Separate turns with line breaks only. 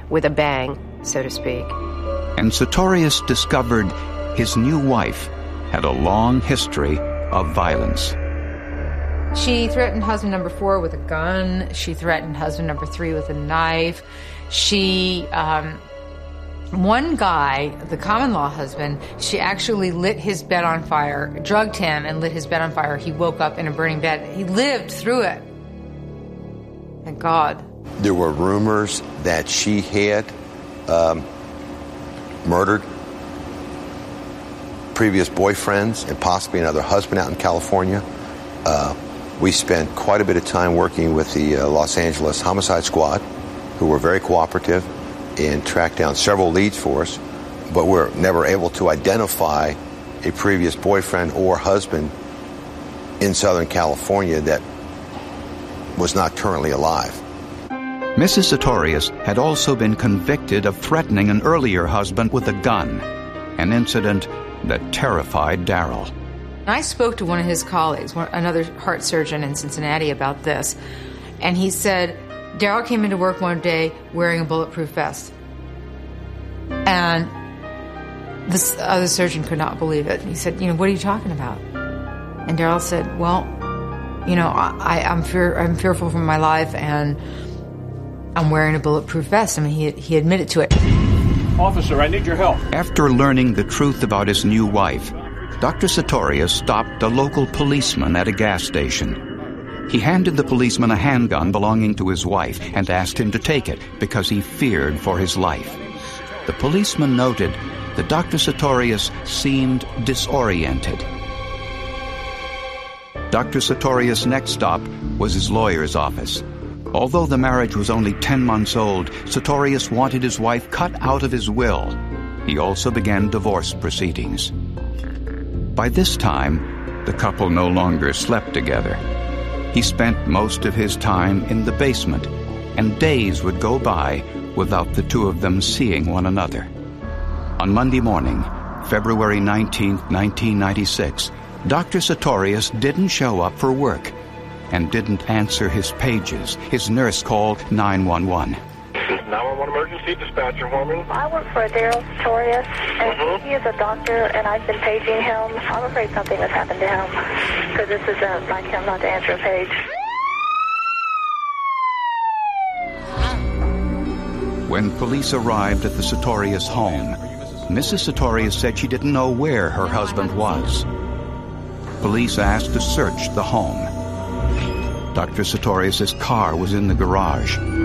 with a bang, so to speak.
And Sartorius discovered his new wife had a long history of violence.
She threatened husband number 4 with a gun. She threatened husband number 3 with a knife. One guy, the common law husband, she actually lit his bed on fire, drugged him and lit his bed on fire. He woke up in a burning bed. He lived through it. Thank God.
There were rumors that she had murdered previous boyfriends and possibly another husband out in California. We spent quite a bit of time working with the Los Angeles Homicide Squad, who were very cooperative and tracked down several leads for us, but we're never able to identify a previous boyfriend or husband in Southern California that was not currently alive.
Mrs. Sartorius had also been convicted of threatening an earlier husband with a gun, an incident that terrified Darrell.
I spoke to one of his colleagues, another heart surgeon in Cincinnati, about this, and he said, Darrell came into work one day wearing a bulletproof vest. And this other surgeon could not believe it. He said, what are you talking about? And Darrell said, well, I'm fearful for my life, and I'm wearing a bulletproof vest. I mean, he admitted to it.
Officer, I need your help.
After learning the truth about his new wife, Dr. Sartorius stopped a local policeman at a gas station. He handed the policeman a handgun belonging to his wife and asked him to take it because he feared for his life. The policeman noted that Dr. Sartorius seemed disoriented. Dr. Sartorius' next stop was his lawyer's office. Although the marriage was only 10 months old, Sartorius wanted his wife cut out of his will. He also began divorce proceedings. By this time, the couple no longer slept together. He spent most of his time in the basement, and days would go by without the two of them seeing one another. On Monday morning, February 19, 1996, Dr. Sartorius didn't show up for work and didn't answer his pages. His nurse called 911.
911 emergency dispatcher, Horman.
I work for Darrell Sartorius, and he is a doctor, and I've been paging him. I'm afraid something has happened to him, because this isn't like him not to answer a page.
When police arrived at the Sartorius home, Mrs. Sartorius said she didn't know where her husband was. Police asked to search the home. Dr. Sartorius' car was in the garage.